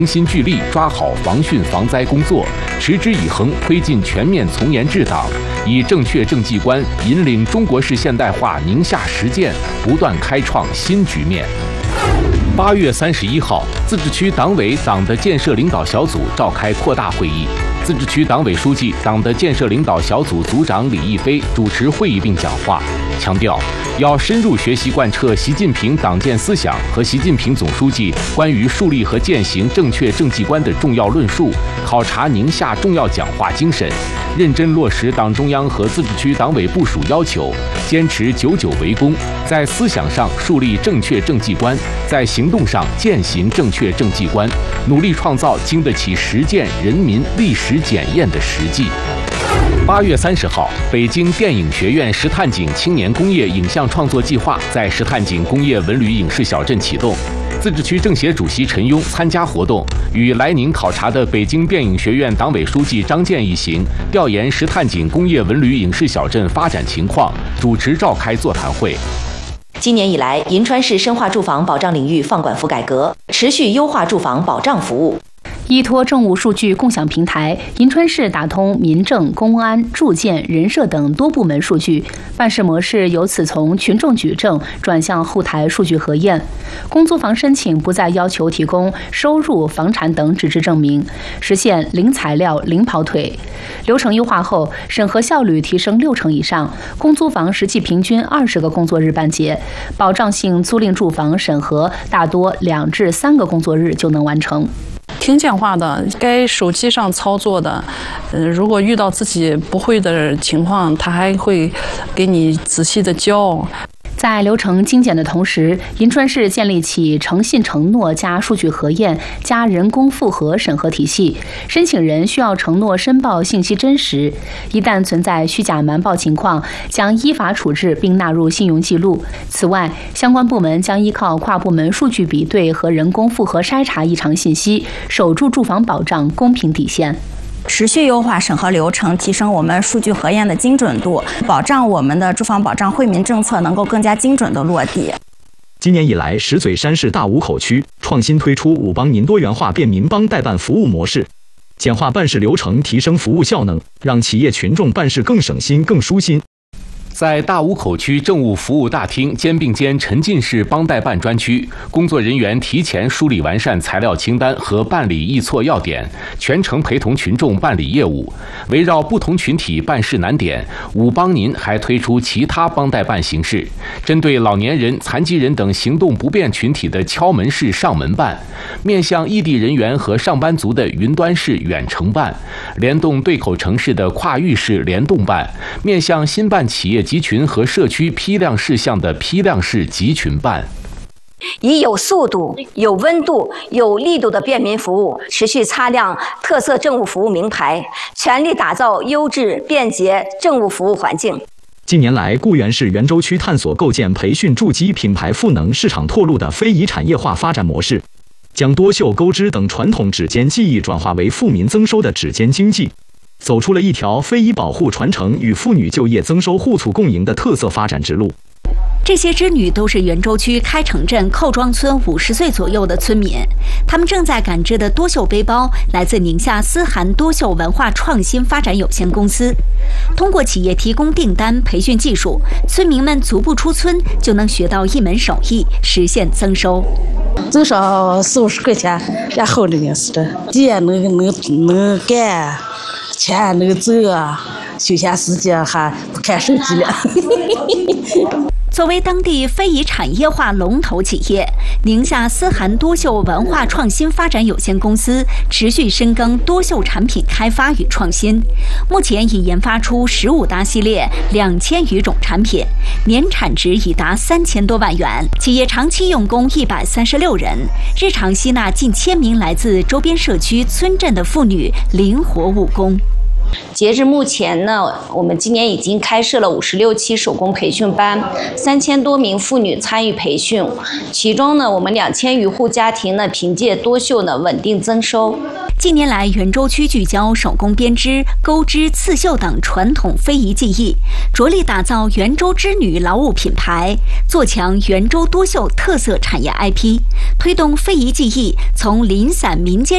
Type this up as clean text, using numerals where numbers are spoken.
同心聚力抓好防汛防灾工作，持之以恒推进全面从严治党，以正确政绩观引领中国式现代化宁夏实践不断开创新局面。8月31号，自治区党委党的建设领导小组召开扩大会议。自治区党委书记、党的建设领导小组组长李毅飞主持会议并讲话，强调要深入学习贯彻习近平党建思想和习近平总书记关于树立和践行正确政绩观的重要论述，考察宁夏重要讲话精神，认真落实党中央和自治区党委部署要求，坚持久久为功，在思想上树立正确政绩观，在行动上践行正确政绩观，努力创造经得起实践人民历史检验的实际。8月30号，北京电影学院石炭井青年工业影像创作计划在石炭井工业文旅影视小镇启动。自治区政协主席陈庸参加活动，与来宁考察的北京电影学院党委书记张健一行调研石炭井工业文旅影视小镇发展情况，主持召开座谈会。 今年以来，银川市深化住房保障领域放管服改革，持续优化住房保障服务。 依托政务数据共享平台，银川市打通民政、公安、住建、人社等多部门数据，办事模式由此从群众举证转向后台数据核验。公租房申请不再要求提供收入、房产等纸质证明，实现零材料、零跑腿。流程优化后，审核效率提升60%以上，公租房实际平均20个工作日办结，保障性租赁住房审核大多2至3个工作日就能完成。 挺简化的，该手机上操作的，如果遇到自己不会的情况，他还会给你仔细的教。 在流程精简的同时，银川市建立起诚信承诺加数据核验加人工复核审核体系，申请人需要承诺申报信息真实，一旦存在虚假瞒报情况，将依法处置并纳入信用记录。此外，相关部门将依靠跨部门数据比对和人工复核筛查异常信息，守住住房保障公平底线。 持续优化审核流程，提升我们数据核验的精准度，保障我们的住房保障惠民政策能够更加精准的落地。 今年以来，石嘴山市大武口区创新推出5帮您多元化便民帮代办服务模式，简化办事流程，提升服务效能，让企业群众办事更省心、更舒心。 在大武口区政务服务大厅肩并肩沉浸式帮代办专区，工作人员提前梳理完善材料清单和办理易错要点，全程陪同群众办理业务。围绕不同群体办事难点，5帮您还推出其他帮代办形式，针对老年人、残疾人等行动不便群体的敲门式上门办，面向异地人员和上班族的云端式远程办，联动对口城市的跨域式联动办，面向新办企业集群和社区批量事项的批量式集群办， 以有速度、有温度、有力度的便民服务，持续擦亮特色政务服务名牌，全力打造优质便捷政务服务环境。 近年来，固原市袁州区探索构建培训筑基品牌赋能市场拓路的非遗产业化发展模式，将多绣钩织等传统指尖技艺转化为富民增收的指尖经济，走出了一条非遗保护传承与妇女就业增收互促共赢的特色发展之路。 这些织女都是袁州区开城镇寇庄村50岁左右的村民，他们正在赶制的多绣背包来自宁夏思涵多绣文化创新发展有限公司。通过企业提供订单、培训技术，村民们足不出村就能学到一门手艺，实现增收。 至少40-50块钱，然后那个是的，地能干，钱能走啊，休闲时间还不看手机了。 作为当地非遗产业化龙头企业，宁夏思涵多绣文化创新发展有限公司持续深耕多绣产品开发与创新，目前已研发出15大系列2000余种产品，年产值已达3000多万元。企业长期用工136人，日常吸纳近1000名来自周边社区村镇的妇女灵活务工。 截至目前呢，我们今年已经开设了56期手工培训班，3000多名妇女参与培训，其中呢，我们2000余户家庭呢，凭借多绣呢稳定增收。 近年来，袁州区聚焦手工编织、钩织、刺绣等传统非遗技艺，着力打造袁州织女劳务品牌，做强袁州多绣特色产业 IP， 推动非遗技艺从零散民间